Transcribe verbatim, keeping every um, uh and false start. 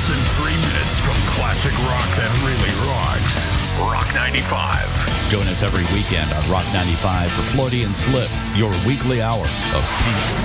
than three minutes from classic rock that really rocks. Rock ninety-five. Join us every weekend on Rock ninety-five for Floaty and Slip, your weekly hour of pink